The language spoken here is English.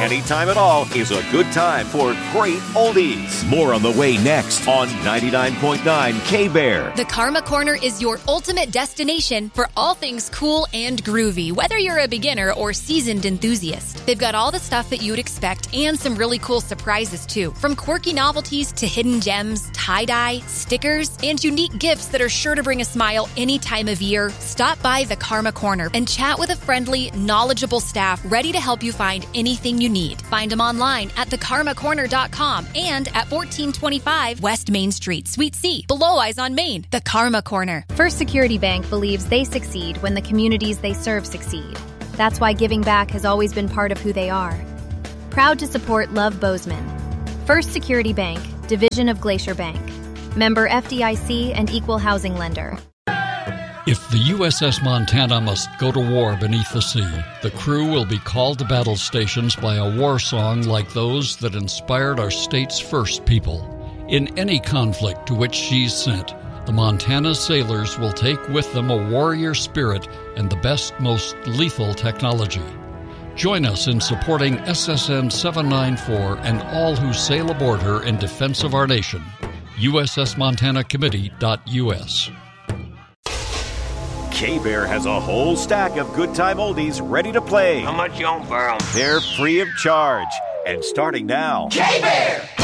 Anytime at all is a good time for great oldies. More on the way next on 99.9 K-Bear. The Karma Corner is your ultimate destination for all things cool and groovy, whether you're a beginner or seasoned enthusiast. They've got all the stuff that you would expect and some really cool surprises too. From quirky novelties to hidden gems, tie-dye, stickers, and unique gifts that are sure to bring a smile any time of year. Stop by the Karma Corner and chat with a friendly, knowledgeable staff ready to help you find anything you need. Find them online at thekarmacorner.com and at 1425 West Main Street, Suite C, below Eyes on Main. The Karma Corner. First Security Bank believes they succeed when the communities they serve succeed. That's why giving back has always been part of who they are. Proud to support Love Bozeman. First Security Bank, division of Glacier Bank. Member FDIC and equal housing lender. If the USS Montana must go to war beneath the sea, the crew will be called to battle stations by a war song like those that inspired our state's first people. In any conflict to which she's sent, the Montana sailors will take with them a warrior spirit and the best, most lethal technology. Join us in supporting SSN 794 and all who sail aboard her in defense of our nation. USSMontanaCommittee.us. K-Bear has a whole stack of good time oldies ready to play. How much you on for 'em? They're free of charge and starting now. K-Bear!